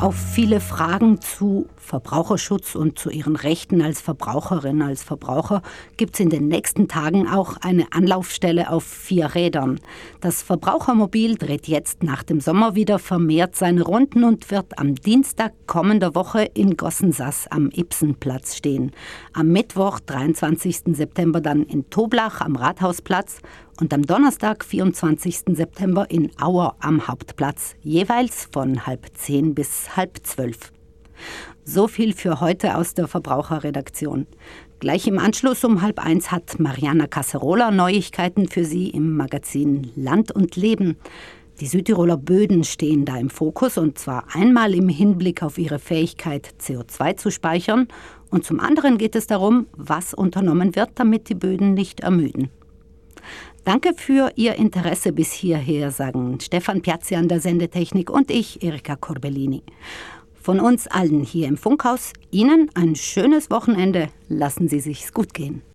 Auf viele Fragen zu Verbraucherschutz und zu Ihren Rechten als Verbraucherin, als Verbraucher gibt es in den nächsten Tagen auch eine Anlaufstelle auf 4 Rädern. Das Verbrauchermobil dreht jetzt nach dem Sommer wieder vermehrt seine Runden und wird am Dienstag kommender Woche in Gossensass am Ibsenplatz stehen. Am Mittwoch, 23. September dann in Toblach am Rathausplatz und am Donnerstag, 24. September in Auer am Hauptplatz, jeweils von 11:30 bis 11:30. So viel für heute aus der Verbraucherredaktion. Gleich im Anschluss um 12:30 hat Mariana Casserola Neuigkeiten für Sie im Magazin Land und Leben. Die Südtiroler Böden stehen da im Fokus, und zwar einmal im Hinblick auf ihre Fähigkeit, CO2 zu speichern, und zum anderen geht es darum, was unternommen wird, damit die Böden nicht ermüden. Danke für Ihr Interesse bis hierher, sagen Stefan Piazzi an der Sendetechnik und ich, Erika Corbellini. Von uns allen hier im Funkhaus, Ihnen ein schönes Wochenende. Lassen Sie sich's gut gehen.